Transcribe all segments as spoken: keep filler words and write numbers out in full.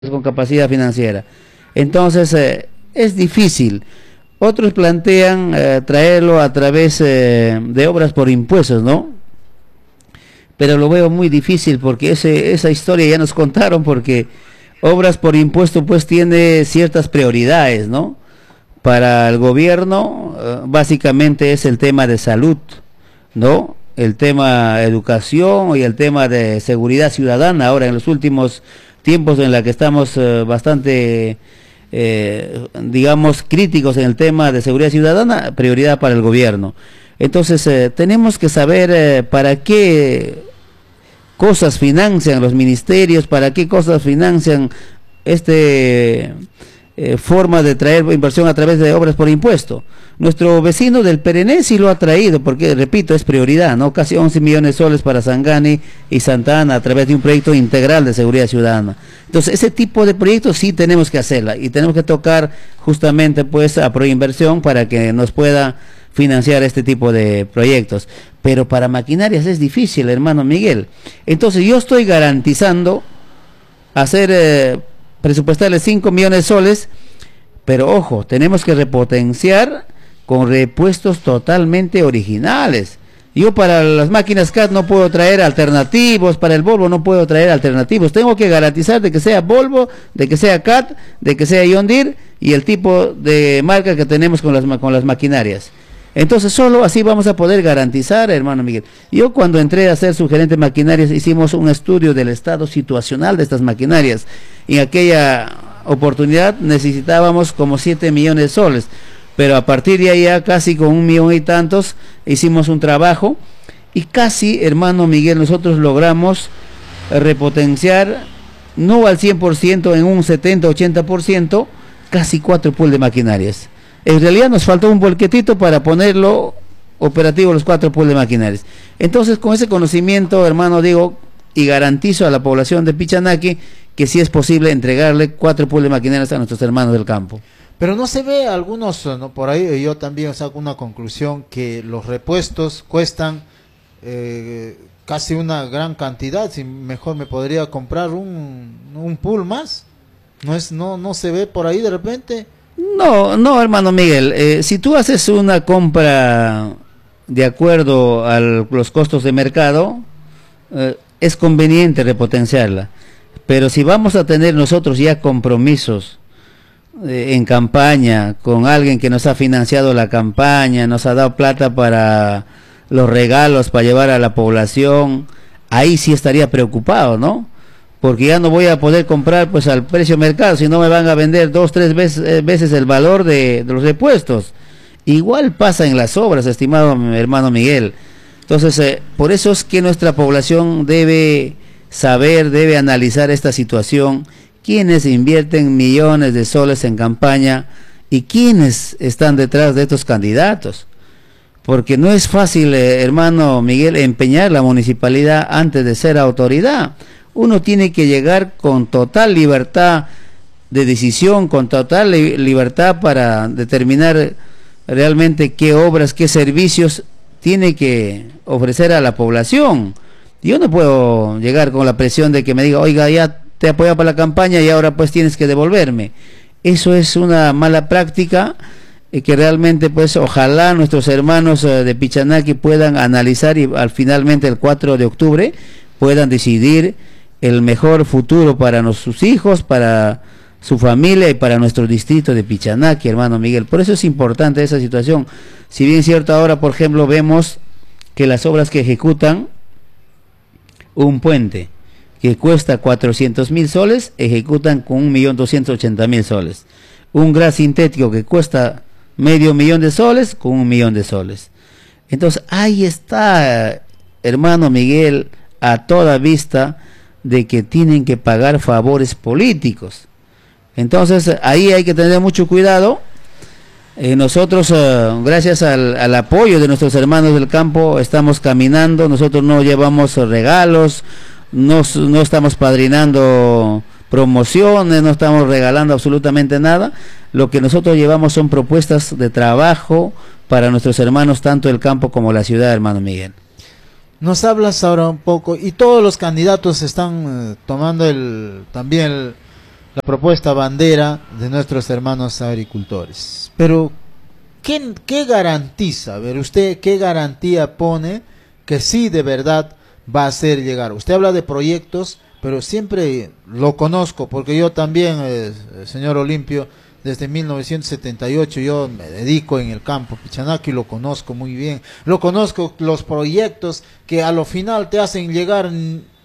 con capacidad financiera. Entonces, eh, es difícil. Otros plantean eh, traerlo a través eh, de obras por impuestos, ¿no? Pero lo veo muy difícil porque ese, esa historia ya nos contaron, porque obras por impuesto pues tiene ciertas prioridades, ¿no? Para el gobierno eh, básicamente es el tema de salud, ¿no? El tema educación y el tema de seguridad ciudadana. Ahora en los últimos tiempos en la que estamos eh, bastante eh, digamos críticos en el tema de seguridad ciudadana, prioridad para el gobierno. Entonces eh, tenemos que saber eh, para qué cosas financian los ministerios, para qué cosas financian este eh, forma de traer inversión a través de obras por impuesto. Nuestro vecino del Perené sí lo ha traído, porque repito, es prioridad, ¿no? Casi once millones de soles para Sangani y Santa Ana a través de un proyecto integral de seguridad ciudadana. Entonces, ese tipo de proyectos sí tenemos que hacerla y tenemos que tocar justamente pues a Proinversión para que nos pueda financiar este tipo de proyectos. Pero para maquinarias es difícil, hermano Miguel. Entonces, yo estoy garantizando hacer eh, presupuestarle cinco millones de soles, pero ojo, tenemos que repotenciar con repuestos totalmente originales. Yo para las máquinas C A T no puedo traer alternativos, para el Volvo no puedo traer alternativos, tengo que garantizar de que sea Volvo, de que sea C A T, de que sea John Deere y el tipo de marca que tenemos con las, con las maquinarias. Entonces solo así vamos a poder garantizar, hermano Miguel. Yo cuando entré a ser sugerente de maquinarias hicimos un estudio del estado situacional de estas maquinarias. En aquella oportunidad necesitábamos como siete millones de soles, pero a partir de ahí ya casi con un millón y tantos hicimos un trabajo y casi, hermano Miguel, nosotros logramos repotenciar, no al cien por ciento, en un setenta ochenta por ciento, casi cuatro pools de maquinarias. En realidad nos faltó un volquetito para ponerlo operativo los cuatro pools de maquinarias. Entonces, con ese conocimiento, hermano, digo, y garantizo a la población de Pichanaki que sí es posible entregarle cuatro pools de maquinarias a nuestros hermanos del campo. Pero no se ve algunos, no, por ahí yo también saco una conclusión, que los repuestos cuestan eh, casi una gran cantidad. Si mejor me podría comprar un, un pool más. No es, no, no se ve por ahí de repente. No, no, hermano Miguel, eh, si tú haces una compra de acuerdo a los costos de mercado, eh, es conveniente repotenciarla. Pero si vamos a tener nosotros ya compromisos eh, en campaña con alguien que nos ha financiado la campaña, nos ha dado plata para los regalos para llevar a la población, ahí sí estaría preocupado, ¿no? Porque ya no voy a poder comprar pues al precio mercado, si no me van a vender dos, tres veces, eh, veces el valor de, de los repuestos. Igual pasa en las obras, estimado hermano Miguel. Entonces, eh, por eso es que nuestra población debe saber, debe analizar esta situación, quiénes invierten millones de soles en campaña y quiénes están detrás de estos candidatos. Porque no es fácil, eh, hermano Miguel, empeñar la municipalidad antes de ser autoridad. Uno tiene que llegar con total libertad de decisión, con total li libertad para determinar realmente qué obras, qué servicios tiene que ofrecer a la población. Yo no puedo llegar con la presión de que me diga, oiga, ya te apoyo para la campaña y ahora pues tienes que devolverme. Eso es una mala práctica eh, que realmente pues ojalá nuestros hermanos eh, de Pichanaki puedan analizar y al finalmente el cuatro de octubre puedan decidir el mejor futuro para sus hijos, para su familia y para nuestro distrito de Pichanaki, hermano Miguel. Por eso es importante esa situación. Si bien es cierto, ahora por ejemplo vemos que las obras que ejecutan, un puente que cuesta cuatrocientos mil soles, ejecutan con un millón doscientos ochenta mil soles. Un gas sintético que cuesta medio millón de soles, con un millón de soles. Entonces ahí está, hermano Miguel, a toda vista de que tienen que pagar favores políticos. Entonces ahí hay que tener mucho cuidado. Eh, nosotros uh, gracias al, al apoyo de nuestros hermanos del campo estamos caminando. Nosotros no llevamos regalos, no, no estamos padrinando promociones, no estamos regalando absolutamente nada. Lo que nosotros llevamos son propuestas de trabajo para nuestros hermanos tanto del campo como la ciudad, hermano Miguel. Nos hablas ahora un poco, y todos los candidatos están eh, tomando el también el, la propuesta bandera de nuestros hermanos agricultores. Pero, ¿qué, qué garantiza? A ver, usted, ¿qué garantía pone que sí de verdad va a hacer llegar? Usted habla de proyectos, pero siempre lo conozco, porque yo también, eh, señor Olimpio, desde mil novecientos setenta y ocho yo me dedico en el campo Pichanaki, lo conozco muy bien, lo conozco los proyectos que a lo final te hacen llegar,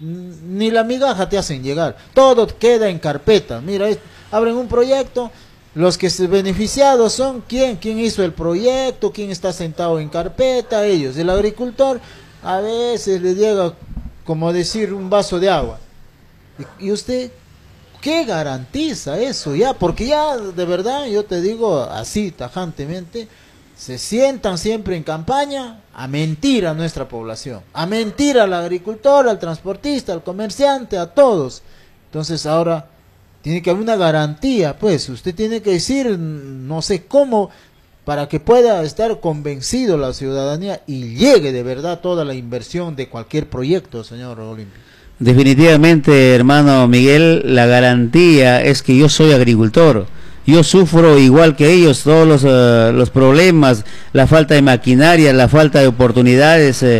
ni la migaja te hacen llegar, todo queda en carpeta. Mira, es, abren un proyecto, los que se beneficiados son quién, quién hizo el proyecto, quién está sentado en carpeta, ellos. El agricultor a veces le llega, como decir, un vaso de agua. Y, y usted, ¿qué garantiza eso ya? Porque ya de verdad, yo te digo así tajantemente, se sientan siempre en campaña a mentir a nuestra población, a mentir al agricultor, al transportista, al comerciante, a todos. Entonces ahora tiene que haber una garantía, pues usted tiene que decir, no sé cómo, para que pueda estar convencido la ciudadanía y llegue de verdad toda la inversión de cualquier proyecto, señor Olimpio. Definitivamente, hermano Miguel, la garantía es que yo soy agricultor. Yo sufro igual que ellos todos los, uh, los problemas, la falta de maquinaria, la falta de oportunidades eh,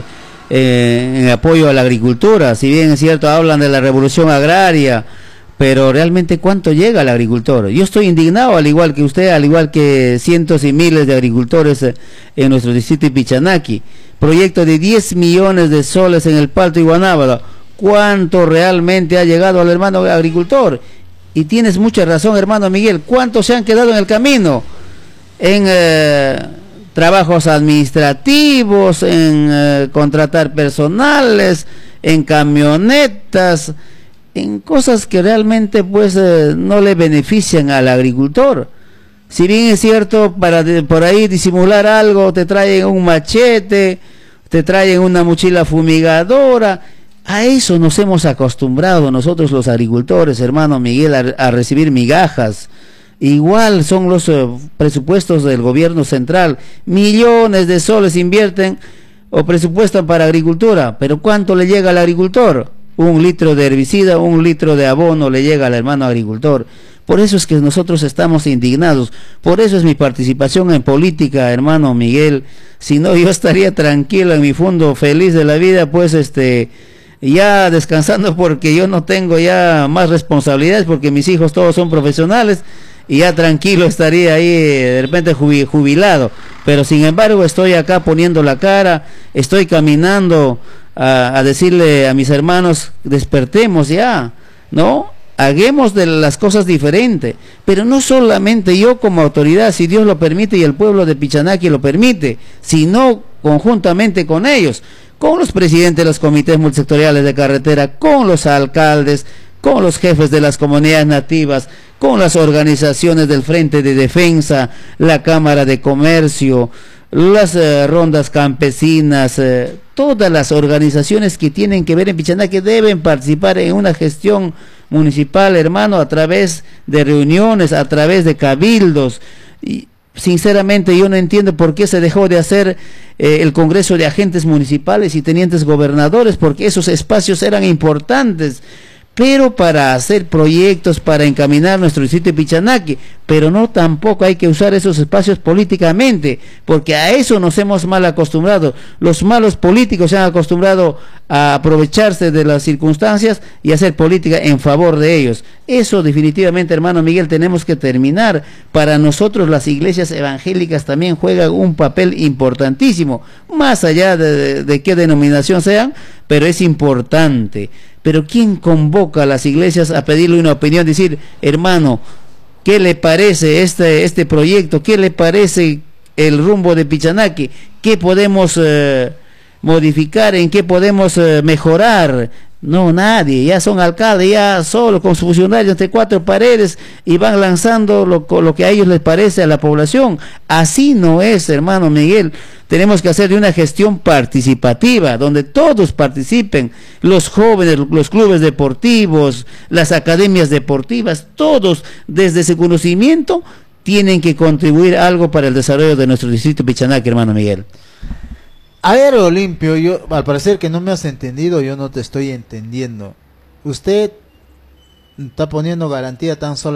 eh, en apoyo a la agricultura. Si bien es cierto, hablan de la revolución agraria, pero realmente ¿cuánto llega al agricultor? Yo estoy indignado, al igual que usted, al igual que cientos y miles de agricultores eh, en nuestro distrito de Pichanaki. Proyecto de diez millones de soles en el Palto y Guanábana. ¿Cuánto realmente ha llegado al hermano agricultor? Y tienes mucha razón, hermano Miguel, ¿cuántos se han quedado en el camino? En eh, trabajos administrativos, en eh, contratar personales, en camionetas, en cosas que realmente pues eh, no le benefician al agricultor. Si bien es cierto, para de, por ahí disimular algo, te traen un machete, te traen una mochila fumigadora. A eso nos hemos acostumbrado nosotros los agricultores, hermano Miguel, a, a recibir migajas. Igual son los uh, presupuestos del gobierno central. Millones de soles invierten o presupuestan para agricultura. Pero ¿cuánto le llega al agricultor? Un litro de herbicida, un litro de abono le llega al hermano agricultor. Por eso es que nosotros estamos indignados. Por eso es mi participación en política, hermano Miguel. Si no, yo estaría tranquilo en mi fondo, feliz de la vida, pues este... ya descansando, porque yo no tengo ya más responsabilidades, porque mis hijos todos son profesionales y ya tranquilo estaría ahí de repente jubilado, pero sin embargo estoy acá poniendo la cara, estoy caminando a, a decirle a mis hermanos, despertemos ya, ¿no? Hagamos de las cosas diferentes, pero no solamente yo como autoridad, si Dios lo permite y el pueblo de Pichanaki lo permite, sino conjuntamente con ellos, con los presidentes de los comités multisectoriales de carretera, con los alcaldes, con los jefes de las comunidades nativas, con las organizaciones del Frente de Defensa, la Cámara de Comercio, las eh, rondas campesinas, eh, todas las organizaciones que tienen que ver en Pichanaki deben participar en una gestión municipal, hermano, a través de reuniones, a través de cabildos. Y sinceramente yo no entiendo por qué se dejó de hacer eh, el Congreso de Agentes Municipales y Tenientes Gobernadores, porque esos espacios eran importantes, pero para hacer proyectos, para encaminar nuestro distrito de Pichanaki, pero no tampoco hay que usar esos espacios políticamente, porque a eso nos hemos mal acostumbrado. Los malos políticos se han acostumbrado a aprovecharse de las circunstancias y hacer política en favor de ellos. Eso definitivamente, hermano Miguel, tenemos que terminar. Para nosotros las iglesias evangélicas también juegan un papel importantísimo, más allá de, de, de qué denominación sean, pero es importante. Pero ¿quién convoca a las iglesias a pedirle una opinión? Decir, hermano, ¿qué le parece este, este proyecto? ¿Qué le parece el rumbo de Pichanaki? ¿Qué podemos eh, modificar? ¿En qué podemos eh, mejorar? No, nadie, ya son alcaldes, ya solo con sus funcionarios entre cuatro paredes y van lanzando lo, lo que a ellos les parece a la población. Así no es, hermano Miguel. Tenemos que hacer de una gestión participativa, donde todos participen, los jóvenes, los clubes deportivos, las academias deportivas, todos desde ese conocimiento tienen que contribuir algo para el desarrollo de nuestro distrito Pichanaki, hermano Miguel. A ver, Olimpio, yo, al parecer que no me has entendido, yo no te estoy entendiendo. Usted está poniendo garantía tan solo